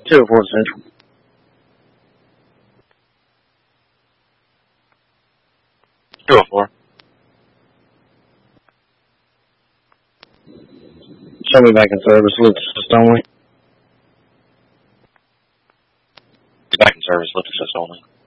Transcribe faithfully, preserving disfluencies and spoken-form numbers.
two oh four Central. two oh four. Show me back in service, lift assist only. Back in service, lift assist only.